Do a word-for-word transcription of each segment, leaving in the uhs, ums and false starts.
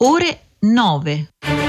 ore nove.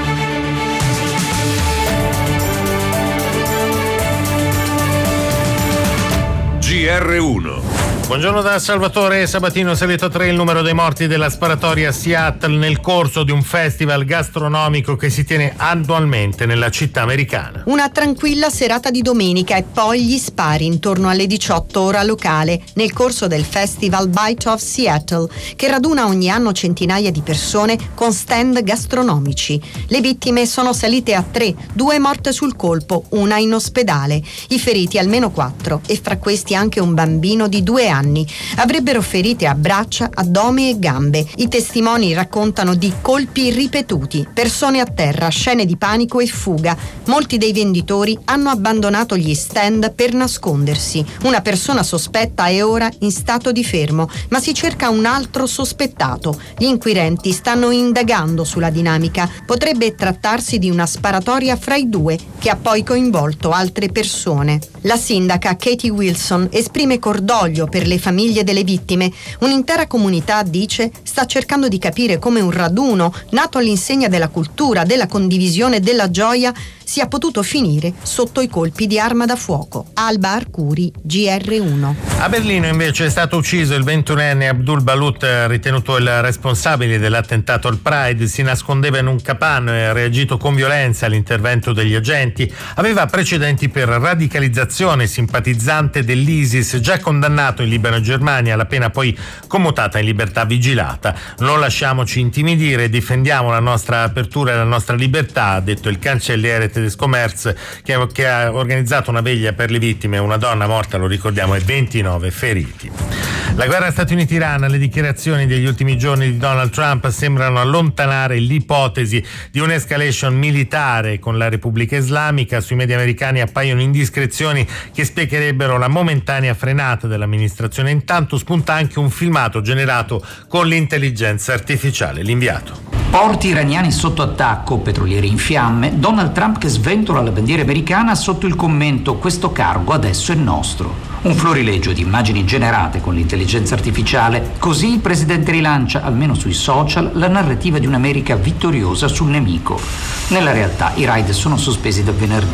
G R uno. Buongiorno da Salvatore Sabatino. Salito tre il numero dei morti della sparatoria a Seattle nel corso di un festival gastronomico che si tiene annualmente nella città americana. Una tranquilla serata di domenica e poi gli spari intorno alle diciotto ora locale nel corso del festival Bite of Seattle, che raduna ogni anno centinaia di persone con stand gastronomici. Le vittime sono salite a tre, due morte sul colpo, una in ospedale. I feriti almeno quattro e fra questi anche un bambino di due anni. Anni. Avrebbero ferite a braccia, addome e gambe. I testimoni raccontano di colpi ripetuti, persone a terra, scene di panico e fuga. Molti dei venditori hanno abbandonato gli stand per nascondersi. Una persona sospetta è ora in stato di fermo, ma si cerca un altro sospettato. Gli inquirenti stanno indagando sulla dinamica. Potrebbe trattarsi di una sparatoria fra i due, che ha poi coinvolto altre persone. La sindaca Katie Wilson esprime cordoglio per le famiglie delle vittime. Un'intera comunità, dice, sta cercando di capire come un raduno nato all'insegna della cultura, della condivisione e della gioia sia potuto finire sotto i colpi di arma da fuoco. Alba Arcuri, G R uno. A Berlino invece è stato ucciso il ventunenne Abdul Balut, ritenuto il responsabile dell'attentato al Pride. Si nascondeva in un capanno e ha reagito con violenza all'intervento degli agenti. Aveva precedenti per radicalizzazione, simpatizzante dell'ISIS, già condannato in Libano e Germania, la pena poi commutata in libertà vigilata. Non lasciamoci intimidire, difendiamo la nostra apertura e la nostra libertà, ha detto il cancelliere tedesco Merz, che, che ha organizzato una veglia per le vittime. Una donna morta, lo ricordiamo, e ventinove feriti. La guerra Stati Uniti-Iran, le dichiarazioni degli ultimi giorni di Donald Trump sembrano allontanare l'ipotesi di un'escalation militare con la Repubblica Islamica. Sui media americani appaiono indiscrezioni che spiegherebbero la momentanea frenata dell'amministrazione. Intanto spunta anche un filmato generato con l'intelligenza artificiale. L'inviato. Porti iraniani sotto attacco, petrolieri in fiamme, Donald Trump che sventola la bandiera americana sotto il commento «Questo cargo adesso è nostro». Un florilegio di immagini generate con l'intelligenza artificiale. Così il presidente rilancia, almeno sui social, la narrativa di un'America vittoriosa sul nemico. Nella realtà i raid sono sospesi da venerdì.